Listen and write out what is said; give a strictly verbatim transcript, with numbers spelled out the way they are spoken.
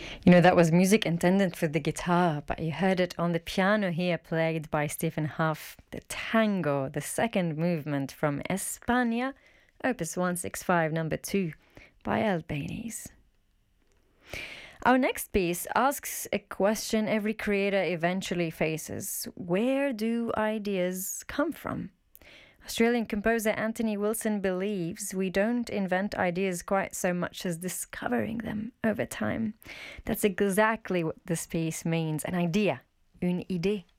You know, that was music intended for the guitar, but you heard it on the piano here, played by Stephen Huff, the tango, the second movement from España, opus one sixty-five, number two, by Albéniz. Our next piece asks a question every creator eventually faces. Where do ideas come from? Australian composer Anthony Wilson believes we don't invent ideas quite so much as discovering them over time. That's exactly what this piece means, an idea, une idée.